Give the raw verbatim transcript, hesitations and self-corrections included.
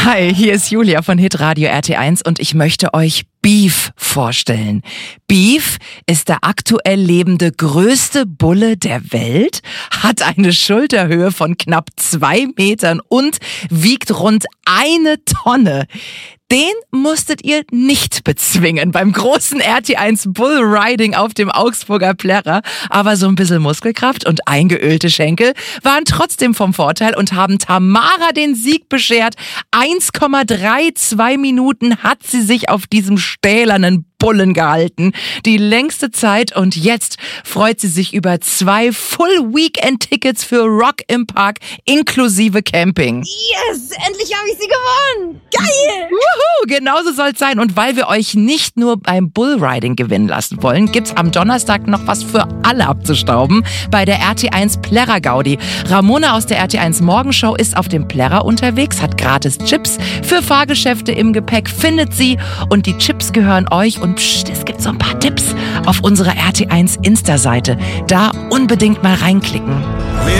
Hi, hier ist Julia von Hitradio R T eins und ich möchte euch Beef vorstellen. Beef ist der aktuell lebende größte Bulle der Welt, hat eine Schulterhöhe von knapp zwei Metern und wiegt rund eine Tonne. Den musstet ihr nicht bezwingen beim großen R T eins Bull Riding auf dem Augsburger Plärrer. Aber so ein bisschen Muskelkraft und eingeölte Schenkel waren trotzdem vom Vorteil und haben Tamara den Sieg beschert. eins Komma zweiunddreißig Minuten hat sie sich auf diesem stählernen Bullen gehalten. Die längste Zeit, und jetzt freut sie sich über zwei Full-Weekend-Tickets für Rock im Park inklusive Camping. Yes, endlich habe ich sie gewonnen. Geil! Wuhu, genauso soll es sein. Und weil wir euch nicht nur beim Bullriding gewinnen lassen wollen, gibt's am Donnerstag noch was für alle abzustauben bei der R T eins Plärrer Gaudi. Ramona aus der R T eins Morgenshow ist auf dem Plärrer unterwegs, hat gratis Chips für Fahrgeschäfte im Gepäck, findet sie, und die Chips gehören euch. Und pst, es gibt so ein paar Tipps auf unserer R T eins Insta-Seite. Da unbedingt mal reinklicken.